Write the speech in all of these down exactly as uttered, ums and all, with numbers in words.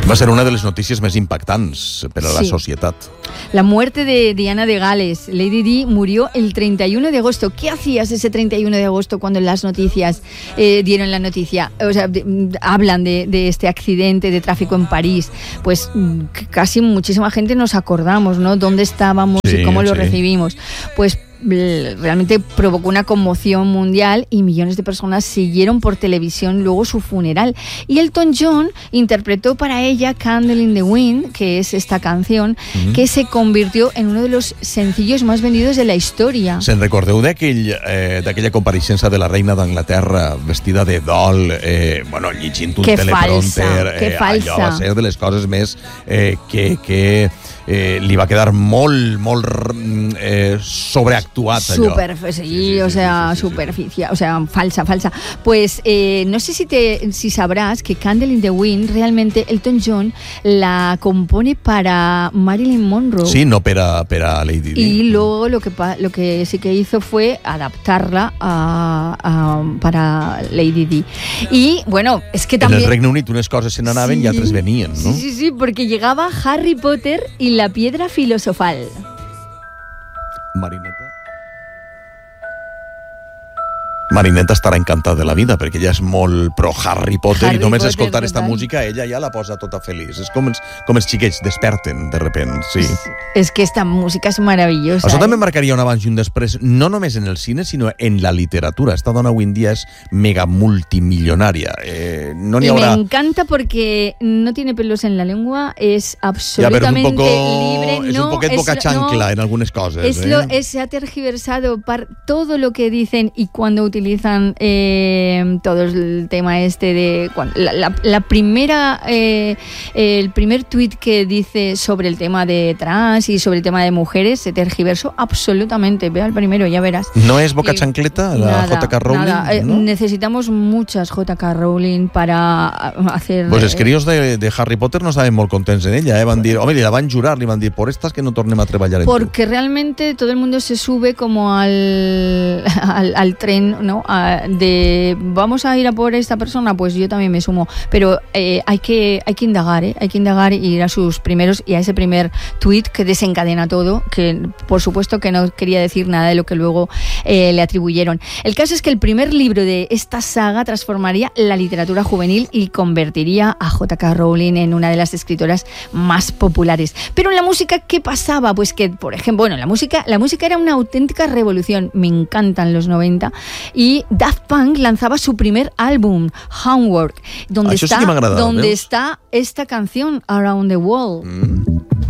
Va ser una de les notícies més impactants per a la sí. societat. La muerte de Diana de Gales. Lady Di murió el treinta y uno de agosto. ¿Qué hacías ese treinta y uno de agosto cuando las noticias eh, dieron la noticia? O sea, de, hablan de, de este accidente de tráfico en París. Pues casi muchísima gente nos acordamos, ¿no? ¿Dónde estábamos sí, y cómo lo sí. recibimos? Pues realmente provocó una conmoción mundial y millones de personas siguieron por televisión luego su funeral. Y Elton John interpretó para ella Candle in the Wind, que es esta canción, mm-hmm. que se convirtió en uno de los sencillos más vendidos de la historia. Se'n recordeu d'aquell, eh, d'aquella compareixença de la reina d'Anglaterra vestida de dol, eh, bueno, llegint un que teleprompter, falsa, que eh, falsa. allò va ser de les coses més eh, que, que eh, li va quedar molt, molt eh, sobreactuat allò. Super, sí, sí, sí, o sea, sí, sí, superficie, sí. o sea, falsa, falsa. Pues eh, no sé si te si sabrás que Candle in the Wind realmente Elton John la compone para Marilyn Monroe. Sí, no per a, per a Lady Di. Y luego lo que lo que sí que hizo fue adaptarla a, a, para Lady Di. Y bueno, es que también en el Regne Unit unes coses se n'anaven sí, i altres venien, ¿no? Sí, sí, sí, porque llegaba Harry Potter y la piedra filosofal. Marineta. Marineta estarà encantada de la vida perquè ella és molt pro Harry Potter Harry i només Potter, escoltar esta música ella ja la posa tota feliç. És com els, com els xiquets desperten de repent, sí. És, és que esta música és meravellosa. Això eh? també marcaria un abans i un després, no només en el cine, sinó en la literatura. Esta dona avui en dia és mega multimillonaria. Eh, no n'hi haurà... Y me encanta porque no tiene pelos en la lengua, es absolutamente ja, un poco, libre. Es no, un poquet es, boca chancla no, en algunes coses. Es eh? lo, es, se ha tergiversado par, todo lo que dicen y cuando utilizan eh, todo el tema este de cuando, la, la, la primera eh, el primer tuit que dice sobre el tema de trans y sobre el tema de mujeres se tergiversó absolutamente. Ve al primero, ya verás. ¿No es boca y, chancleta la nada, J K Rowling? Nada. ¿No? Necesitamos muchas J K Rowling para hacer... Pues els críos de, de Harry Potter no estaven molt contents en ella, eh? Van dir, home, li la van jurar, li van dir, por estas que no tornem a treballar en Porque tu. realmente todo el mundo se sube como al, al, al tren, ¿no? A, de vamos a ir a por esta persona, pues yo también me sumo. Pero eh, hay que hay que indagar, ¿eh? Hay que indagar y ir a sus primeros y a ese primer tweet que desencadena todo, que por supuesto que no quería decir nada de lo que luego eh, le atribuyeron. El caso es que el primer libro de esta saga transformaría la literatura juvenil y convertiría a J K Rowling en una de las escritoras más populares. Pero en la música, ¿qué pasaba? Pues que, por ejemplo, bueno, la música, la música era una auténtica revolución. Me encantan los noventa. Y Daft Punk lanzaba su primer álbum, Homework, donde, Això está, sí que m'agradava, donde veus? está esta canción, Around the World. Mm.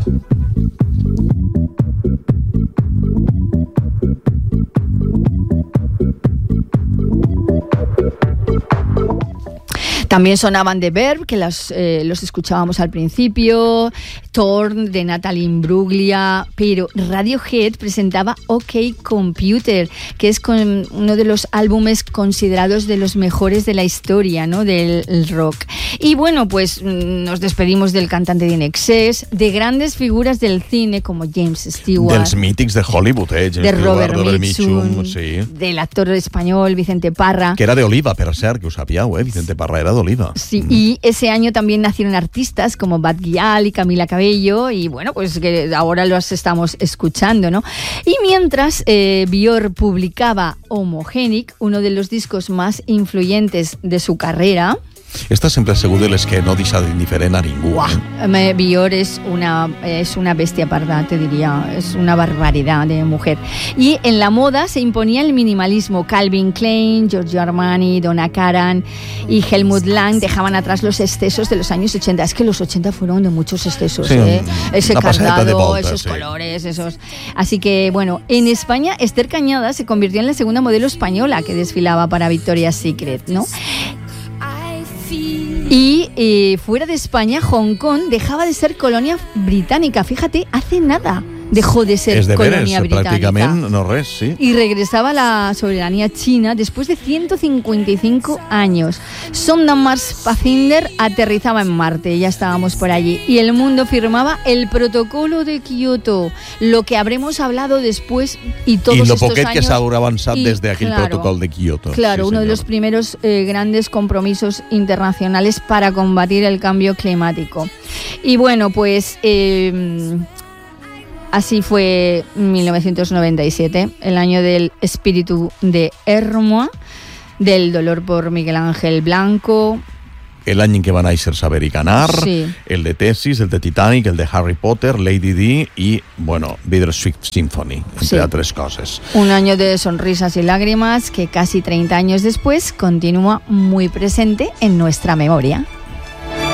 También sonaban The Verb, que las, eh, los escuchábamos al principio, Torn de Natalie Imbruglia, pero Radiohead presentaba OK Computer, que es con uno de los álbumes considerados de los mejores de la historia, ¿no? Del rock. Y bueno, pues nos despedimos del cantante de In Excess, de grandes figuras del cine como James Stewart, dels mítics de Hollywood, eh? James de Robert, Stewart, Robert Mitchum, Mitchum, sí. del actor español Vicente Parra, que era de Oliva, per cert, que ho sabíeu, eh? Vicente Parra era de Oliva. Sí, mm. y ese año también nacieron artistas como Bad Gyal y Camila Cabello, y bueno, pues que ahora los estamos escuchando, ¿no? Y mientras eh, Björk publicaba Homogenic, uno de los discos más influyentes de su carrera. Esta sempre ha sigut de les que no deixa d'indiferent a ningú. Eh? Björk es una, es una bestia parda, te diría, es una barbaridad de mujer. Y en la moda se imponía el minimalismo. Calvin Klein, Giorgio Armani, Donna Karan y Helmut Lang dejaban atrás los excesos de los años ochenta. Es que los ochenta fueron de muchos excesos, sí, ¿eh? Ese cardado, volta, esos sí. colores, esos... Así que, bueno, en España Esther Cañada se convirtió en la segunda modelo española que desfilaba para Victoria's Secret, ¿no? Y eh, fuera de España, Hong Kong dejaba de ser colonia británica. Fíjate, hace nada dejó de ser es de colonia veres, británica. Pràcticament no res, sí. Y regresaba la soberanía china después de ciento cincuenta y cinco años. Sonda Mars Pathfinder aterrizaba en Marte, ya estábamos por allí. Y el mundo firmaba el protocolo de Kioto, lo que habremos hablado después y todos estos años. I lo poquet que s'ha avançat des d'aquell claro, protocol de Kioto. Claro, sí, uno de los primeros eh, grandes compromisos internacionales para combatir el cambio climático. Y bueno, pues eh, así fue mil novecientos noventa y siete, el año del espíritu de Hermoa, del dolor por Miguel Ángel Blanco. El any en què va néixer Saber i Ganar, sí. El de Tessis, el de Titanic, el de Harry Potter, Lady Di y, bueno, Bittersweet Symphony, entre sí. otras cosas. Un año de sonrisas y lágrimas que casi treinta años después continúa muy presente en nuestra memoria.